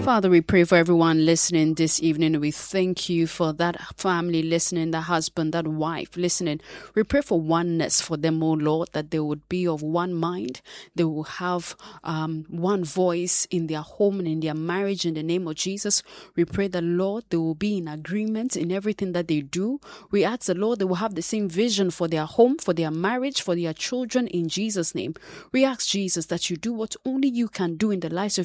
Father, we pray for everyone listening this evening. We thank you for that family listening, the husband, that wife listening. We pray for oneness for them, oh Lord, that they would be of one mind. They will have one voice in their home and in their marriage in the name of Jesus. We pray that, Lord, they will be in agreement in everything that they do. We ask the Lord, they will have the same vision for their home, for their marriage, for their children in Jesus' name. We ask, Jesus, that you do what only you can do in the lives of